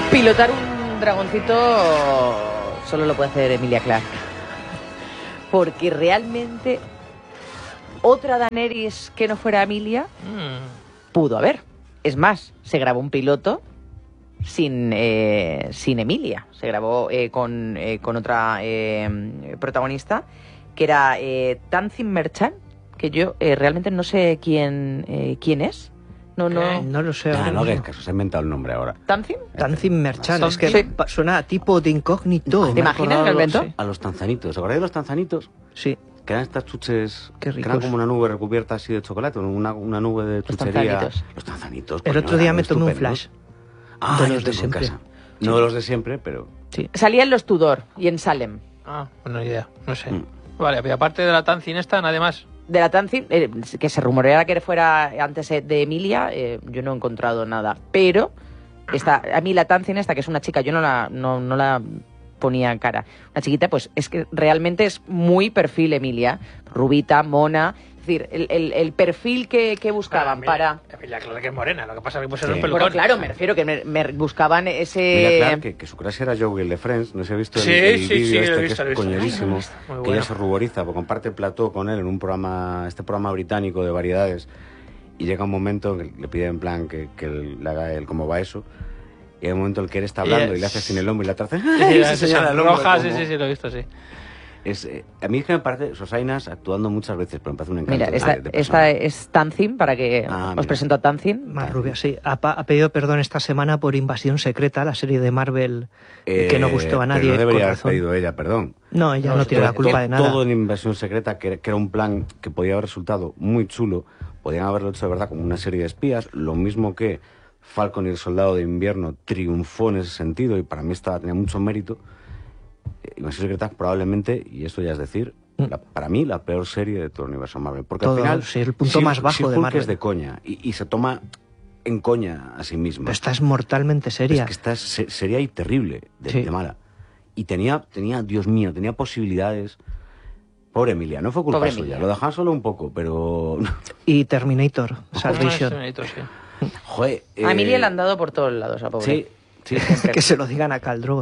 Pilotar un dragoncito solo lo puede hacer Emilia Clarke. Porque realmente otra Daenerys que no fuera Emilia pudo haber. Es más, se grabó un piloto sin Emilia. Se grabó con otra protagonista, que era Tanzin Merchant, que yo realmente no sé quién es. No lo sé. No hagas caso, se ha inventado el nombre ahora. ¿Tanzin? Tanzin Merchant, es que Sí. suena a tipo de incógnito. ¿Te imaginas que lo inventó? Sí. A los tanzanitos, ¿os acordáis de los tanzanitos? Sí. Que eran estas chuches Qué que eran ricos. como una nube recubierta así de chocolate, una nube de chuchería. tanzanitos. Los tanzanitos. El coño, otro día eran me tomé un estupendos. flash. Ah, de yo los de tengo en siempre. casa. No de los de siempre, pero... Sí. Salía en los Tudor y en Salem. Ah, bueno, idea, no sé. Mm. Vale, y aparte de la Tanzin esta, nada más. De la Tanzin, que se rumoreara que fuera antes de Emilia, yo no he encontrado nada. Pero a mí la Tanzin esta, que es una chica, yo no la ponía en cara. Una chiquita, pues es que realmente es muy perfil Emilia. Rubita, mona. Es decir, el perfil que buscaban para... Emilia Clarke es morena, lo que pasa es que puede ser Sí. un pelucón. Bueno, claro, me refiero que me buscaban Mira, ese... claro, que su crush era Joey de Friends, no sé si he visto Sí, el sí, vídeo sí, lo he este visto, que lo he es visto. coñerísimo, Muy que bueno. ella se ruboriza, porque comparte plató con él en un programa, este programa británico de variedades, y llega un momento que le pide en plan que le haga él cómo va eso, y hay un momento en el que él está hablando y le hace sin el hombro y la otra hace... Sí, se señala el hombro roja, como- sí, lo he visto, sí. a mí es que me parece, Sosainas actuando muchas veces, pero me parece un encanto. Mira, de esta persona. es Tanzin, para que Ah, os mira. presento a Tanzin. Más rubia, sí. Ha pedido perdón esta semana por Invasión Secreta, la serie de Marvel que no gustó a nadie. Pero no debería con haber razón. pedido ella, perdón. No, ella no tiene la culpa de nada. Todo en Invasión Secreta, que era un plan que podía haber resultado muy chulo, podían haberlo hecho de verdad como una serie de espías, lo mismo que Falcon y el Soldado de Invierno triunfó en ese sentido, y para mí tenía mucho mérito. Invasión Secreta probablemente, y esto ya es decir, para mí la peor serie de todo el universo Marvel. Porque Todo, al final, sí, el punto más bajo de Hulk Marvel. es de coña, y se toma en coña a sí misma. Pero esta es mortalmente seria. Es que esta es seria y terrible, Sí. de mala. Y tenía, Dios mío, tenía posibilidades. Pobre Emilia, no fue culpa Pobre suya, Emilia. lo dejaban solo un poco, pero... Y Terminator, Salvation. Sí. Joder, A Emilia le han dado por todos lados, a pobre. Sí, sí. Que se lo digan a Caldrogo.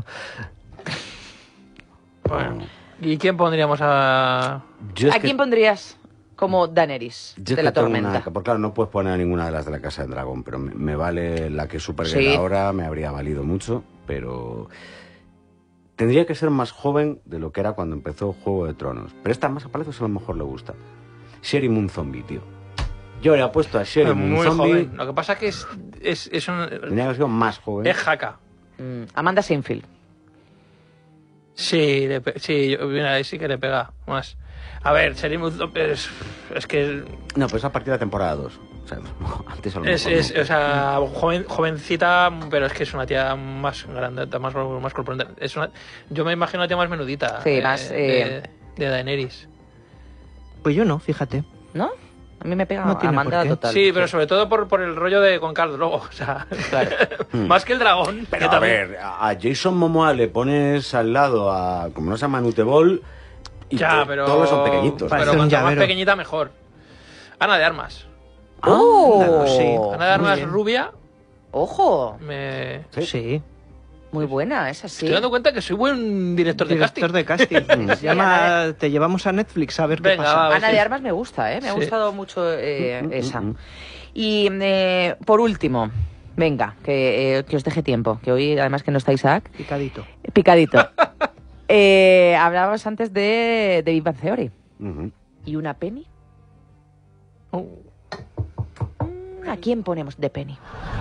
Bueno, ¿y quién pondríamos a...? Yo es ¿A que- quién pondrías como Daenerys yo es de la que tengo tormenta? porque claro, no puedes poner a ninguna de las de la Casa del Dragón, pero me vale la que es Supergirl Sí. ahora, me habría valido mucho, pero... Tendría que ser más joven de lo que era cuando empezó Juego de Tronos. Pero esta más a Palacios a lo mejor le gusta. Sherry Moon Zombie, tío. Yo le he puesto a Sherry Moon Muy Zombie. joven. Lo que pasa es que es un... Tenía que haber sido más joven. Es jaca. Amanda Seinfeld. Sí, mira, ahí sí que le pega más. A ver, Selim es que No, pues a partir de la temporada 2. O sea, antes a lo mejor no. o sea, jovencita, pero es que es una tía más grande, más corpulenta. Yo me imagino una tía más menudita. Sí, más, de Daenerys. Pues yo no, fíjate. ¿No? A mí me pega No tiene Amanda por qué. total. Sí, pero sobre todo por el rollo de con Khal Drogo, o sea, Claro. más que el dragón. Pero que a también- ver, a Jason Momoa le pones al lado a, como no se llama, Nutebol, y Ya, pero todos son pequeñitos. Parece Pero un cuanto más llavero. pequeñita mejor. Ana de Armas. ¡Oh! sí. Ana de Armas bien. rubia. ¡Ojo! Me Sí. Sí. Muy buena, esa sí. estoy dando cuenta que soy buen director de casting. Director de casting. Te llevamos a Netflix a ver Venga, qué pasa. va. Ana de Armas me gusta, ¿eh? Me ha Sí. gustado mucho esa. Y por último, venga, que os deje tiempo, que hoy además que no está Isaac, Picadito. picadito. Hablábamos antes de Big Bang Theory. Ujú. ¿Y una Penny? ¿A quién ponemos de Penny?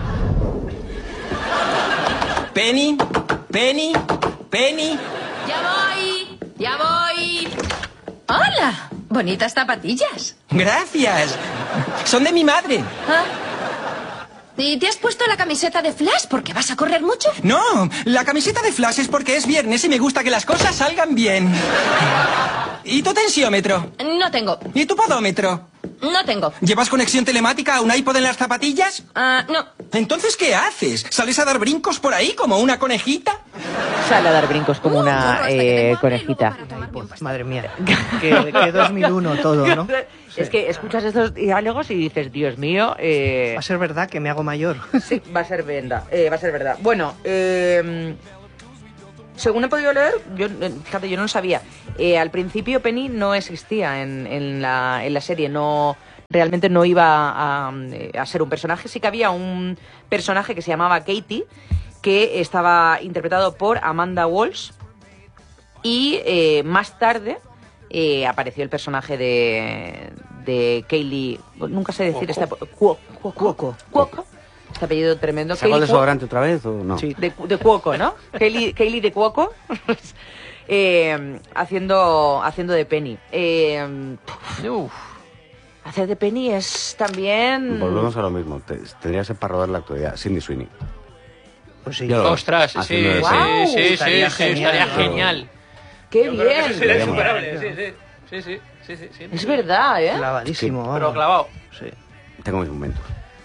Penny, Penny, Penny. ¡Ya voy! ¡Ya voy! ¡Hola! Bonitas zapatillas. Gracias. Son de mi madre. ¿Ah? ¿Y te has puesto la camiseta de Flash porque vas a correr mucho? No, la camiseta de Flash es porque es viernes y me gusta que las cosas salgan bien. ¿Y tu tensiómetro? No tengo. ¿Y tu podómetro? No tengo. ¿Llevas conexión telemática a un iPod en las zapatillas? No. Entonces, ¿qué haces? ¿Sales a dar brincos por ahí como una conejita? Sale a dar brincos como una Churro, hasta que tengo hambre y conejita. luego para tomar bien pastel. Madre mía, que 2001 todo, ¿no? Es que escuchas estos diálogos y dices, Dios mío, Va a ser verdad que me hago mayor. sí, va a ser verdad. Va a ser verdad. Bueno, según he podido leer, fíjate, yo no lo sabía. Al principio Penny no existía en la serie, realmente no iba a ser un personaje. Sí que había un personaje que se llamaba Katie, que estaba interpretado por Amanda Walsh, y más tarde apareció el personaje de Kaylee, nunca sé decir este Cuoco. Este apellido tremendo. ¿Sacó el Kaylee desodorante otra vez o no? Sí. de Cuoco, ¿no? Kaylee de Cuoco, haciendo de Penny. Hacer de Penny es también... Volvemos a lo mismo. Tendría que ser para rodar la actualidad. Sidney Sweeney. Pues sí. Ya lo- Ostras, sí, haciendo de- Guau, sí, estaría estaría genial. genial. ¡Qué Yo creo que eso bien! sería Sería insuperable, sí. Es verdad, ¿eh? Clavadísimo. Sí, vamos. Pero clavado. Sí. Tengo mis momentos.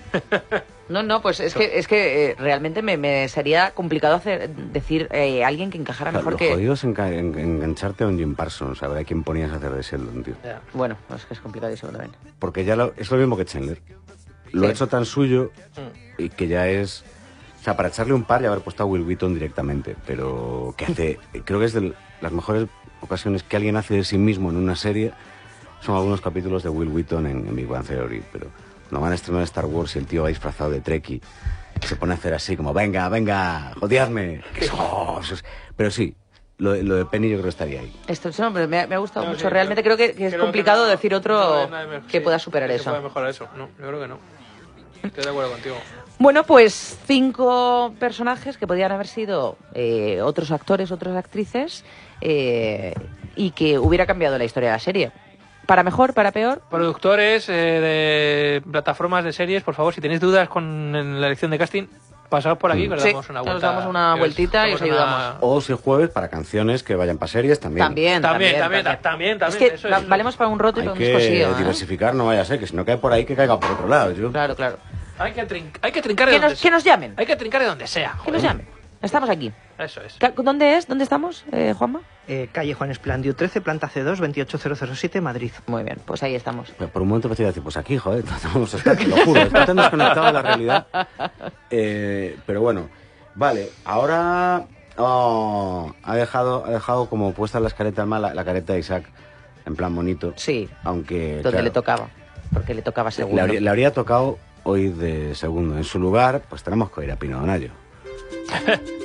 No, pues es que realmente me sería complicado decir alguien que encajara mejor Lo que... jodido es engancharte a un Jim Parsons, a ver a quién ponías a hacer de Sheldon, tío. Ya. Bueno, es que es complicadísimo también. Porque ya es lo mismo que Chandler. Lo Sí. ha hecho tan suyo y que ya es... O sea, para echarle un par y haber puesto a Will Wheaton directamente, pero que hace... Creo que es de las mejores ocasiones que alguien hace de sí mismo en una serie, son algunos capítulos de Will Wheaton en Big Bang Theory, pero cuando van a estrenar Star Wars y el tío va disfrazado de Trekkie, se pone a hacer así como, venga, jodiadme. Pero sí, lo de Penny yo creo que estaría ahí. Esto no, pero me ha gustado No, mucho. sí, Realmente creo que es creo complicado que no, decir otro que sí, pueda superar que eso. se pueda mejorar eso. No, yo creo que no. Estoy de acuerdo contigo. Bueno, pues 5 personajes que podían haber sido otros actores, otras actrices, y que hubiera cambiado la historia de la serie. Para mejor, para peor. Productores de plataformas de series, por favor, si tenéis dudas con la elección de casting, pasaos por aquí, que os Sí, damos una vuelta. os damos una vueltita y os damos una- ayudamos. O si jueves para canciones que vayan para series también. También. Es que eso es. valemos para un roto y Hay para un que descosillo, ¿eh? diversificar, no vaya a ser, que si no cae por ahí, que caiga por otro lado. Claro, claro. Hay que trincar de Que donde nos, sea. que nos llamen. Hay que trincar de donde sea. Que nos joder. llamen. Estamos aquí. Eso es. ¿Dónde es? ¿Dónde estamos, Juanma? Calle Juan Esplandiu 13, planta C2, 28007, Madrid. Muy bien, pues ahí estamos. Pero por un momento pensé decir, pues aquí, joder, vamos a estar, te lo juro, está tan desconectado de la realidad. Pero bueno, vale, ahora ha dejado como puesta la careta la careta de Isaac, en plan bonito. Sí, Aunque, donde claro, le tocaba. Porque le tocaba segundo. le habría tocado hoy de segundo. En su lugar, pues tenemos que ir a Pino Donaggio.